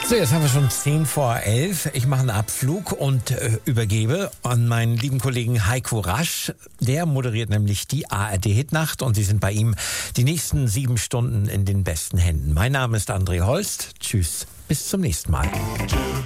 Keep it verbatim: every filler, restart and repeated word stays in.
So, jetzt haben wir schon zehn vor elf. Ich mache einen Abflug und äh, übergebe an meinen lieben Kollegen Heiko Rasch. Der moderiert nämlich die A R D-Hitnacht und Sie sind bei ihm die nächsten sieben Stunden in den besten Händen. Mein Name ist André Holst. Tschüss, bis zum nächsten Mal.